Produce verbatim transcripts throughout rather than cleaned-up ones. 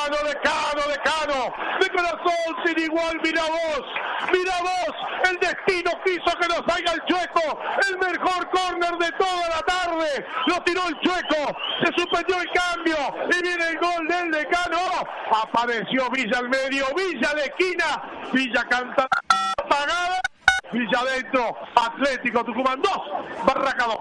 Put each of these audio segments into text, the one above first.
Decano, decano, decano, de corazón sin igual, mira vos, mira vos, el destino quiso que nos salga el Chueco, el mejor córner de toda la tarde, lo tiró el Chueco, se suspendió el cambio, y viene el gol del Decano, apareció Villa al medio, Villa de esquina, Villa canta apagada, Villa adentro, Atlético Tucumán dos, Barraca dos.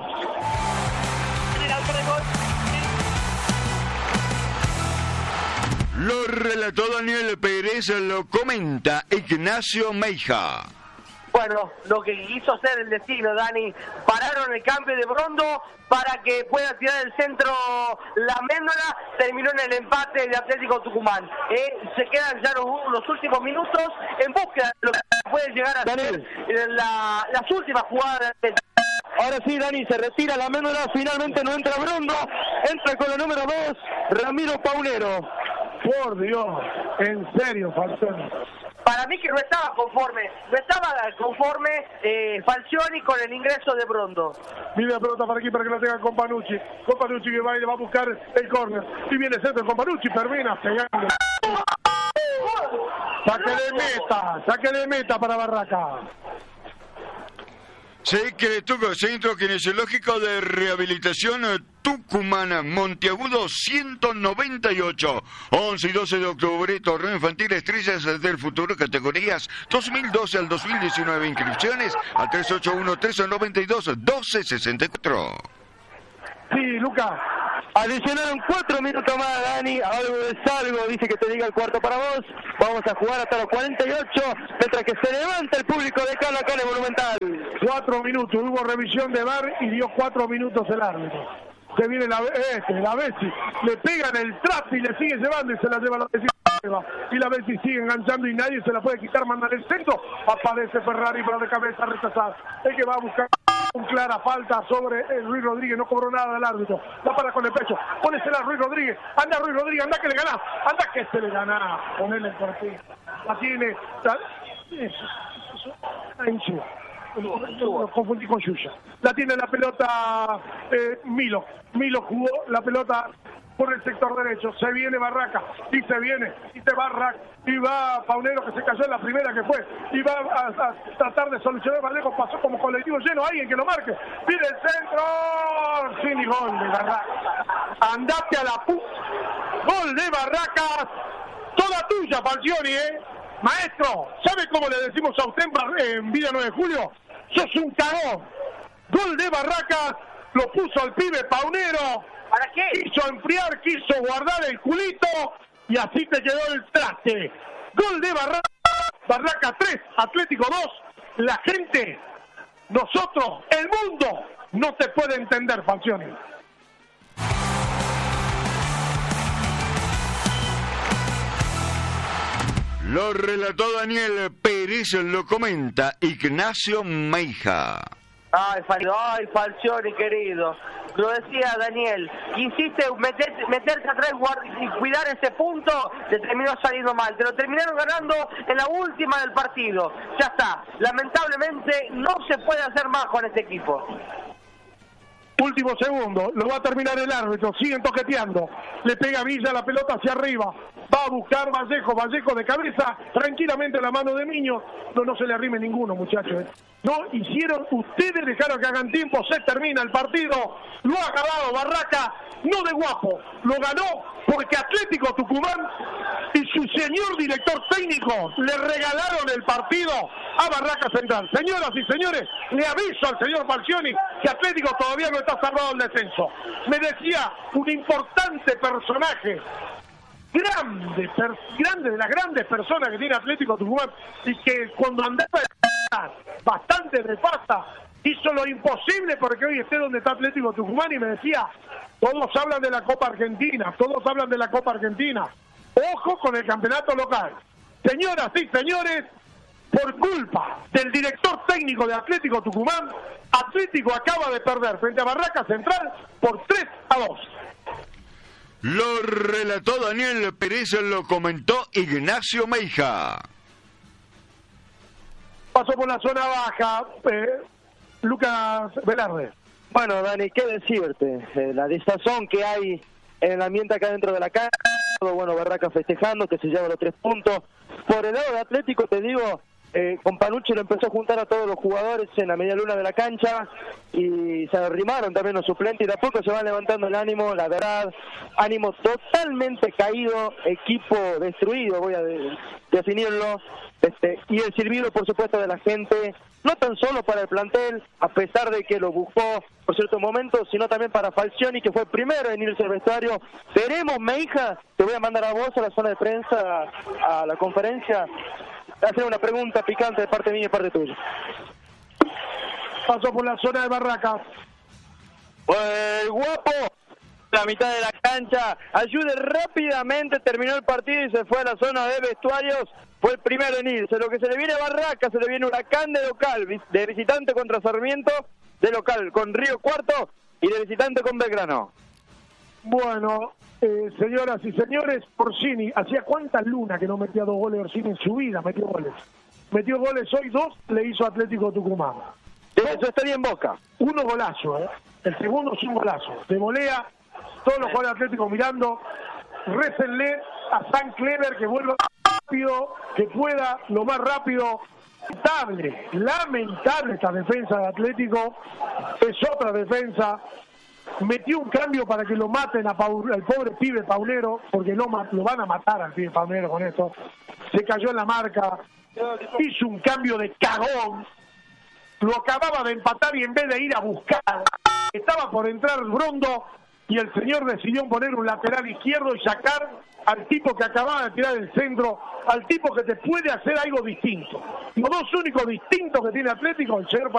Lo relató Daniel Pérez, lo comenta Ignacio Meija. Bueno, lo que quiso hacer el destino, Dani, pararon el cambio de Brondo para que pueda tirar el centro la Méndola, terminó en el empate de Atlético Tucumán. Eh, se quedan ya los, los últimos minutos en búsqueda de lo que puede llegar a Daniel. ser la, las últimas jugadas del... Ahora sí, Dani, se retira la Méndola, finalmente no entra Brondo, entra con la número dos, Ramiro Paunero. Por Dios, en serio, Falcioni. Para mí que no estaba conforme, no estaba conforme eh, Falcioni con el ingreso de Brondo. Viene la pelota para aquí para que la tenga con Panucci. Con Panucci que va y le va a buscar el córner. Y viene el centro con Panucci, termina pegando. Saque de meta, saque de meta para Barraca. Secretuco, Centro Kinesiológico de Rehabilitación Tucumán, Monteagudo ciento noventa y ocho, once y doce de octubre, torneo infantil Estrellas del Futuro, categorías dos mil doce al dos mil diecinueve, inscripciones al tres ocho uno, tres nueve dos, doce sesenta y cuatro. Sí, Lucas. Adicionaron cuatro minutos más, Dani, algo de salvo, dice que te diga el cuarto para vos. Vamos a jugar hasta los cuarenta y ocho, mientras que se levanta el público de Carlos acá en el Monumental. Cuatro minutos, hubo revisión de V A R y dio cuatro minutos el árbitro. Se viene la, este, la Bessi, le pegan el traste y le sigue llevando y se la lleva la Bessi. Y la Bessi sigue enganchando y nadie se la puede quitar, mandan el centro. Aparece Ferrari para de cabeza rechazar. El que va a buscar un clara falta sobre el Ruiz Rodríguez, no cobró nada del árbitro. La para con el pecho, pónesela a Ruiz Rodríguez. Anda Ruiz Rodríguez, anda que le ganás, anda que se le ganás. Ponele el partido. La tiene. La, eso, eso, ahí sí. Lo confundí con Yuya. La tiene la pelota eh, Milo. Milo jugó la pelota por el sector derecho. Se viene Barraca y se viene y te Barraca y va Paunero, que se cayó en la primera que fue y va a, a tratar de solucionar más lejos. Pasó como colectivo lleno, alguien que lo marque. Viene el centro, sin y gol de Barraca. Andate a la pu. Gol de Barracas, toda tuya, Falcioni, eh. Maestro, ¿sabe cómo le decimos a usted en, en Vida nueve de Julio? ¡Sos un cagón! Gol de Barracas, lo puso al pibe Paunero. ¿Para qué? Quiso enfriar, quiso guardar el culito y así te quedó el traste. Gol de Barracas, Barracas tres, Atlético dos. La gente, nosotros, el mundo, no te puede entender, Falcioni. Lo relató Daniel Pérez, lo comenta Ignacio Meija. Ay, Fal- ay, Falcioni, querido. Lo decía Daniel, insiste meter, meterse atrás y cuidar ese punto, te terminó saliendo mal. Te lo terminaron ganando en la última del partido. Ya está. Lamentablemente no se puede hacer más con este equipo. Último segundo, lo va a terminar el árbitro, siguen toqueteando, le pega Villa la pelota hacia arriba, va a buscar Vallejo, Vallejo de cabeza, tranquilamente la mano de Miño, no, no se le arrime ninguno, muchachos. ¿eh? No hicieron, ustedes dejaron que hagan tiempo, se termina el partido, lo ha ganado Barraca, no de guapo, lo ganó porque Atlético Tucumán y su señor director técnico le regalaron el partido a Barraca Central. Señoras y señores, le aviso al señor Falcioni que Atlético todavía no está salvado del descenso. Me decía un importante personaje, grande, per, grande de las grandes personas que tiene Atlético Tucumán y que cuando andaba bastante de pasta hizo lo imposible porque hoy esté donde está Atlético Tucumán y me decía, todos hablan de la Copa Argentina, todos hablan de la Copa Argentina. Ojo con el campeonato local. Señoras y señores, por culpa del director técnico de Atlético Tucumán, Atlético acaba de perder frente a Barraca Central por tres a dos. Lo relató Daniel Pérez, lo comentó Ignacio Meija. Pasó por la zona baja, eh, Lucas Velarde. Bueno, Dani, ¿qué decirte? Eh, la desazón que hay en el ambiente acá dentro de la cancha. bueno, Barraca festejando, que se lleva los tres puntos. Por el lado de Atlético, te digo, eh, con Panucci lo empezó a juntar a todos los jugadores en la media luna de la cancha y se arrimaron también los suplentes y de a poco se va levantando el ánimo, la verdad, ánimo totalmente caído, equipo destruido, voy a de, definirlo, este, y el silbido, por supuesto, de la gente, no tan solo para el plantel, a pesar de que lo buscó por ciertos momentos, sino también para Falcioni, que fue el primero en irse al vestuario. Veremos, Meija, te voy a mandar a vos a la zona de prensa, a, a la conferencia, hacer una pregunta picante de parte mía y de parte tuya. Pasó por la zona de Barracas. Pues el guapo, la mitad de la cancha, ayude rápidamente, terminó el partido y se fue a la zona de vestuarios. Fue el primero en irse. Lo que se le viene a Barracas, se le viene Huracán de local, de visitante contra Sarmiento, de local con Río Cuarto y de visitante con Belgrano. Bueno, eh, señoras y señores, Orsini, ¿hacía cuántas lunas que no metía dos goles Orsini en su vida? Metió goles. Metió goles hoy, dos le hizo Atlético Tucumán. Eso está bien Boca. Uno golazo, ¿eh? El segundo es un golazo. De volea, todos los jugadores atléticos mirando, récenle a San Clever que vuelva rápido, que pueda lo más rápido. Lamentable, lamentable esta defensa de Atlético, es otra defensa. Metió un cambio para que lo maten a Paul, al pobre pibe Paunero, porque lo, lo van a matar al pibe Paunero con esto. Se cayó en la marca, hizo un cambio de cagón, lo acababa de empatar y en vez de ir a buscar, estaba por entrar Brondo y el señor decidió poner un lateral izquierdo y sacar al tipo que acababa de tirar el centro, al tipo que te puede hacer algo distinto. Los dos únicos distintos que tiene Atlético, el señor